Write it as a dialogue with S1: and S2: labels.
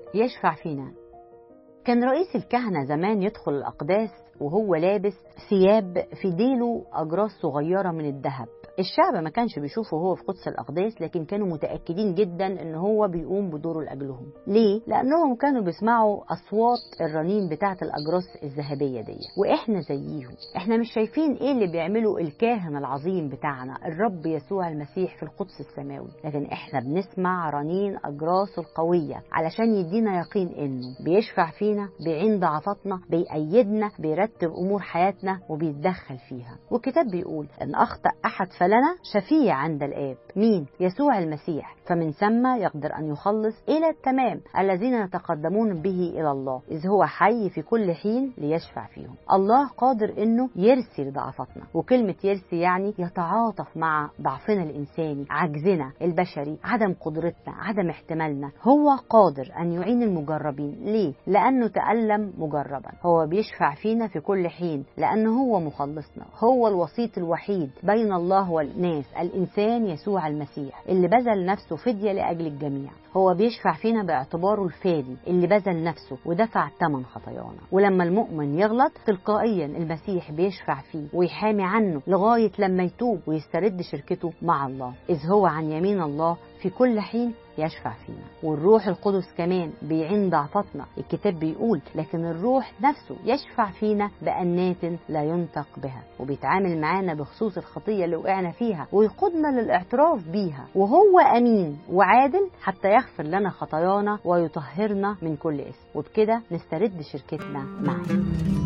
S1: يشفع فينا. كان رئيس الكهنة زمان يدخل الأقداس وهو لابس ثياب في ديله أجراس صغيرة من الذهب. الشعب ما كانش بيشوفه هو في قدس الأقداس، لكن كانوا متأكدين جدا ان هو بيقوم بدوره لأجلهم. ليه؟ لأنهم كانوا بيسمعوا أصوات الرنين بتاعة الأجراس الذهبية دي. وإحنا زيهم، إحنا مش شايفين إيه اللي بيعمله الكاهن العظيم بتاعنا الرب يسوع المسيح في القدس السماوي، لكن إحنا بنسمع رنين أجراسه القوية علشان يدينا يقين إنه بيشفع فينا، بيعين ضعفاتنا، بيأيدنا، بيرتب أمور حياتنا وبيتدخل فيها. والكتاب بيقول إن أخطأ أحد فلنا شفيع عند الآب. مين؟ يسوع المسيح. فمن ثم يقدر أن يخلص إلى التمام الذين يتقدمون به إلى الله، إذ هو حي في كل حين ليشفع فيهم. الله قادر إنه يرسي لضعفاتنا، وكلمة يرسي يعني يتعاطف مع ضعفنا الإنساني، عجزنا البشري، عدم قدرتنا، عدم احتمالنا. هو قادر أن يعين المجربين. ليه؟ لأنه تألم مجربا. هو بيشفع فينا في كل حين لأنه هو مخلصنا، هو الوسيط الوحيد بين الله والناس، الإنسان يسوع المسيح اللي بذل نفسه فدية لأجل الجميع. هو بيشفع فينا باعتباره الفادي اللي بذل نفسه ودفع ثمن خطايانا. ولما المؤمن يغلط تلقائيا المسيح بيشفع فيه ويحامي عنه لغاية لما يتوب ويسترد شركته مع الله، إذ هو عن يمين الله في كل حين يشفع فينا. والروح القدس كمان بيعين ضعفاتنا. الكتاب بيقول لكن الروح نفسه يشفع فينا بأنات لا ينطق بها، وبيتعامل معانا بخصوص الخطية اللي وقعنا فيها ويقودنا للاعتراف بيها. وهو أمين وعادل حتى يغفر لنا خطايانا ويطهرنا من كل اسم، وبكده نسترد شركتنا معاه.